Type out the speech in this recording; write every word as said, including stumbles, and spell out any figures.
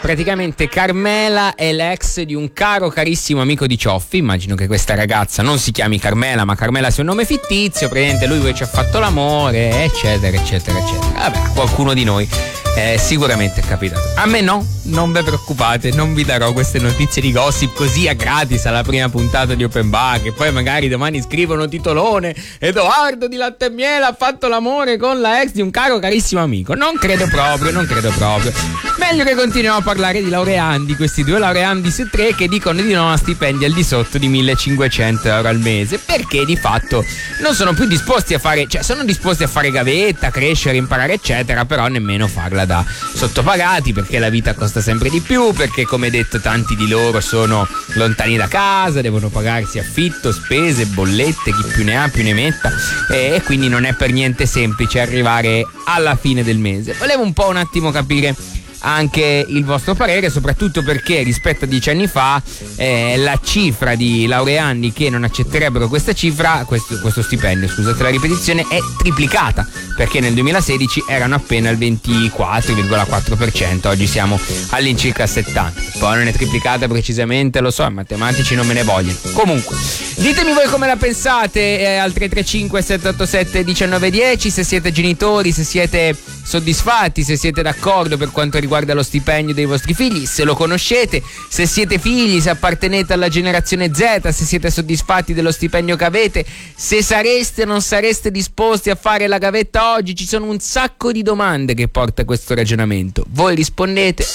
Praticamente Carmela è l'ex di un caro carissimo amico di Cioffi. Immagino che questa ragazza non si chiami Carmela, ma Carmela sia un nome fittizio. Praticamente lui poi ci ha fatto l'amore, eccetera eccetera eccetera. Vabbè, a qualcuno di noi eh, sicuramente è capitato. A me no, non vi preoccupate, non vi darò queste notizie di gossip così a gratis alla prima puntata di Open Bar, che poi magari domani scrivono titolone: Edoardo di Latte e Miele ha fatto l'amore con la ex di un caro carissimo amico. Non credo proprio, non credo proprio. Meglio che continuiamo a parlare di laureandi, questi due laureandi su tre che dicono di no a stipendi al di sotto di millecinquecento euro al mese, perché di fatto non sono più disposti a fare, cioè sono disposti a fare gavetta, crescere, imparare eccetera, però nemmeno farla da sottopagati, perché la vita costa sempre di più, perché come detto tanti di loro sono lontani da casa, devono pagarsi affitto, spese, bollette, chi più ne ha più ne metta, e quindi non è per niente semplice arrivare alla fine del mese. Volevo un po' un attimo capire anche il vostro parere, soprattutto perché rispetto a dieci anni fa eh, la cifra di laureandi che non accetterebbero questa cifra, questo, questo stipendio, scusate la ripetizione, è triplicata, perché nel duemilasedici erano appena il ventiquattro virgola quattro per cento, oggi siamo all'incirca al settanta per cento. Poi non è triplicata precisamente, lo so, i matematici non me ne vogliono. Comunque, ditemi voi come la pensate eh, al tre tre cinque sette otto sette uno nove uno zero, se siete genitori, se siete soddisfatti, se siete d'accordo per quanto riguarda lo stipendio dei vostri figli, se lo conoscete, se siete figli, se appartenete alla generazione Z, se siete soddisfatti dello stipendio che avete, se sareste o non sareste disposti a fare la gavetta oggi. Ci sono un sacco di domande che porta questo ragionamento. Voi rispondete